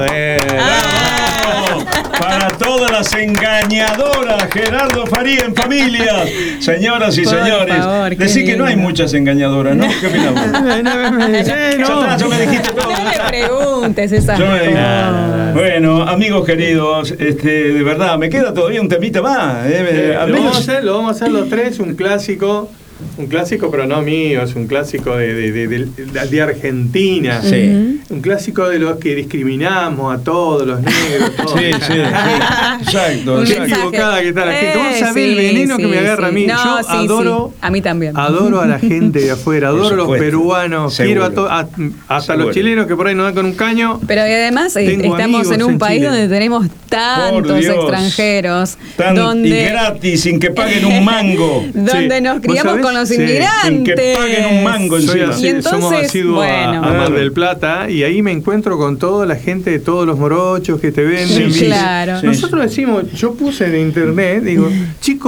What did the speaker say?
¡Bravo! Para todas las engañadoras, Gerardo Faría en familia. Señoras y señores, favor, decí que no hay muchas engañadoras, ¿no? ¿Qué opinamos? Yo me dijiste todo. No le preguntes esas Yo me dije, cosas. bueno, amigos queridos, de verdad, me queda todavía un temita más. Lo vamos a hacer los tres, un clásico, pero no mío, es un clásico de Argentina. Sí. Un clásico de los que discriminamos a todos los negros. Todos. Sí. Exacto. Qué equivocada que está la gente. Vos sabés el veneno que me agarra a mí. No, Yo adoro. A mí también. Adoro a la gente de afuera, adoro a los peruanos, seguro. quiero hasta Seguro. los chilenos que por ahí nos dan con un caño. Pero además Tengo estamos en un amigos país en Chile. donde tenemos tantos Dios. extranjeros, Y gratis, sin que paguen un mango. donde nos ¿Vos criamos sabés? con los Sí. inmigrantes. Sin que paguen un mango Soy encima. así, Y entonces, somos asiduos bueno. a Mar del Plata y ahí me encuentro con toda la gente de todos los morochos que te venden. Sí, claro. Nosotros decimos, yo puse en internet, digo, chicos,